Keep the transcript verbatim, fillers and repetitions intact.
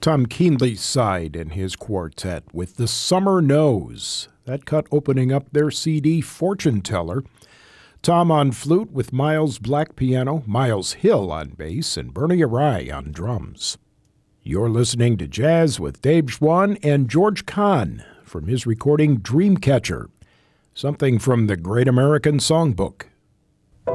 Tom Keenley's side and his quartet with The Summer Knows. That cut opening up their C D Fortune Teller. Tom on flute with Miles Black piano, Miles Hill on bass, and Bernie Arai on drums. You're listening to Jazz with Dave Schwann and George Kahn from his recording Dreamcatcher, something from the Great American Songbook.